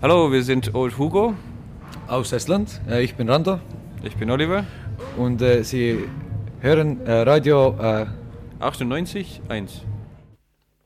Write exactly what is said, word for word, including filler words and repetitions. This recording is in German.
Hallo, wir sind Old Hugo. Aus Estland. Äh, ich bin Randa. Ich bin Oliver. Und äh, Sie hören äh, Radio äh, achtundneunzig Komma eins.